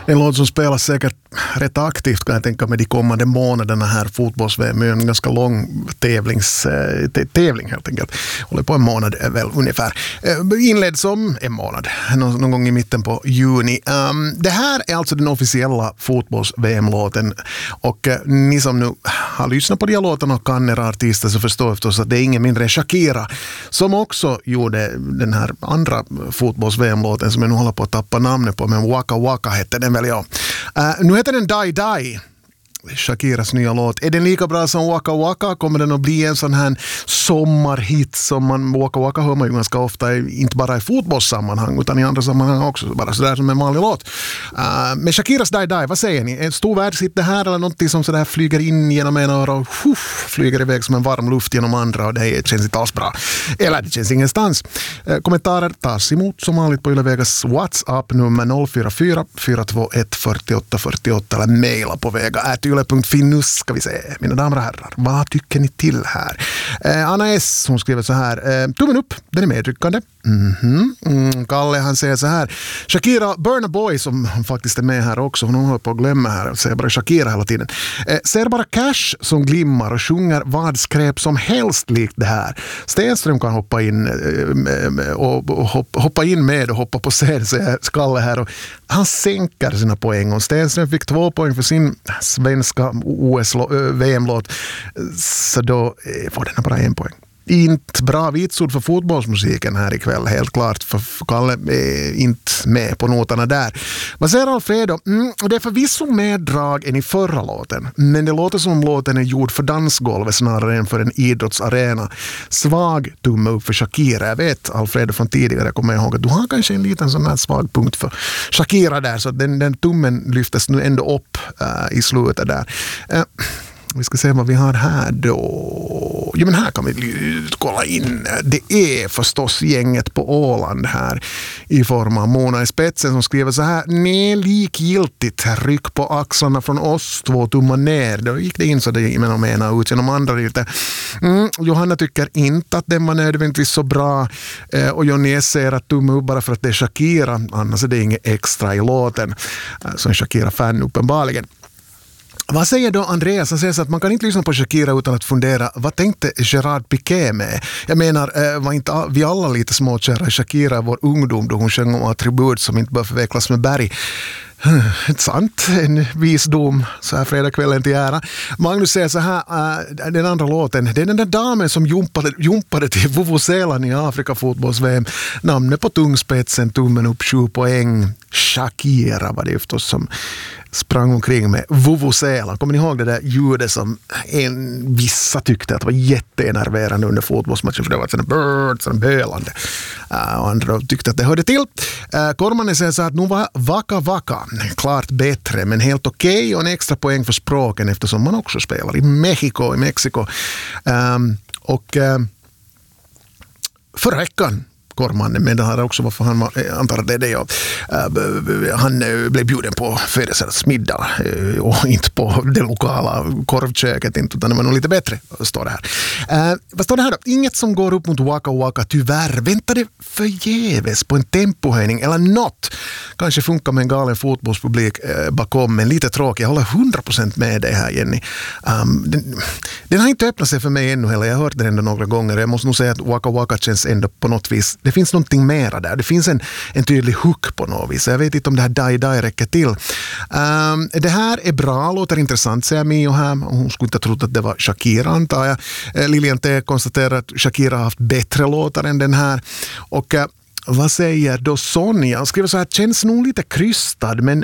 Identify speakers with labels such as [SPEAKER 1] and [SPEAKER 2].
[SPEAKER 1] En låt som spelas säkert rätt aktivt, kan jag tänka, med de kommande månaderna här. Fotbolls-VM är en ganska lång tävling helt enkelt. Håller på en månad väl ungefär. Inleds om en månad, någon gång i mitten på juni. Det här är alltså den officiella fotbolls-VM-låten. Och ni som nu har lyssnat på de här låtarna och kan era artister, så förstår förstås att det är ingen mindre än Shakira som också gjorde den här andra fotbolls-VM-låten som jag nu håller på att tappa namnet på, men Waka Waka hette den väl, ja. Nu heter den Die Die. Shakiras nya låt. Är den lika bra som Waka Waka? Kommer den att bli en sån här sommarhit som Waka Waka hör man ju ganska ofta, inte bara i fotbollssammanhang utan i andra sammanhang också, bara sådär som en vanlig låt. Men Shakiras Die Die, vad säger ni? En stor världshit det här, eller någonting som sådär flyger in genom en öra och flyger iväg som en varm luft genom andra, och det känns inte alls bra. Eller det känns ingenstans. Kommentarer tas emot som vanligt på Yle Vegas WhatsApp nummer 044 421 48 48 eller mejla på vega@yle.fi. Nu ska vi se, mina damer och herrar, vad tycker ni till här? Anna S, hon skriver så här: tummen upp, den är medryckande. Kalle, han säger så här: Shakira, Burna Boy, som faktiskt är med här också, hon håller på att glömma här, säger bara Shakira hela tiden, ser bara Cash som glimmar och sjunger vad skräp som helst likt det här. Stenström kan hoppa in med och hoppa på scen, säger Kalle här, och han sänker sina poäng, och Stenström fick 2 poäng för sin svenska OS-VM-låt, så då får den bara 1 poäng. Inte bra vitsord för fotbollsmusiken här ikväll, helt klart, för Kalle är inte med på noterna där. Vad säger Alfredo? Det är förvisso mer drag än i förra låten, men det låter som låten är gjord för dansgolvet snarare än för en idrottsarena. Svag tumme upp för Shakira. Jag vet, Alfredo, från tidigare kommer jag ihåg att du har kanske en liten sån här svag punkt för Shakira där, så den tummen lyftes nu ändå upp i slutet där. Vi ska se vad vi har här då. Jo, men här kan vi kolla in. Det är förstås gänget på Åland här i form av Mona i spetsen som skriver så här: nej, likgiltigt, ryck på axlarna från oss, 2 tummar ner. Då gick det in så det genom ena ut genom andra lite. Johanna tycker inte att den var nödvändigtvis så bra, och Johnny S säger att tumme upp bara för att det är Shakira, annars är det inget extra i låten. Så en Shakira-fan uppenbarligen. Vad säger då Andreas? Han säger så att man kan inte lyssna på Shakira utan att fundera, vad tänkte Gerard Piqué med? Jag menar, var inte vi alla lite småkära Shakira, vår ungdom, då hon sjöng om attribut som inte bör förväxlas med berg? Sant, en visdom så här fredagskvällen till ära. Magnus säger så här, den andra låten, det är den där damen som jumpade till Vuvuzelan i Afrika fotbolls-VM. Namnet på tungspetsen, tummen upp, 7 poäng. Shakira var det förstås som sprang omkring med Vuvuzelan. Kommer ni ihåg det där ljudet som vissa tyckte att var jätteenerverande under fotbollsmatchen, för det var ett sådant bird, sådant bölande. Och andra tyckte att det hörde till. Kormanen säger så här att nu var Waka Waka klart bättre, men helt okej, och en extra poäng för språken eftersom man också spelar i Mexiko. Förra veckan Kormannen, men det här också varför han antar att det är det, ja. Han blev bjuden på födelsedagsmiddag och inte på det lokala korvköket, utan det var nog lite bättre, står det här. Vad står det här då? Inget som går upp mot Waka Waka, tyvärr. Väntade förgäves på en tempohöjning eller något. Kanske funkar med en galen fotbollspublik bakom, men lite tråkigt. Jag håller 100% med dig här, Jenny. Den har inte öppnat sig för mig ännu heller. Jag har hört den ändå några gånger. Jag måste nog säga att Waka Waka känns ändå på något vis. Det finns någonting mera där. Det finns en tydlig hook på något vis. Jag vet inte om det här Die Die räcker till. Det här är bra, låter intressant, säger Mio här. Hon skulle inte ha trott att det var Shakira, antar jag. Lilian T konstaterar att Shakira har haft bättre låtar än den här. Och vad säger då Sonja? Han skriver så här: känns nog lite krystad, men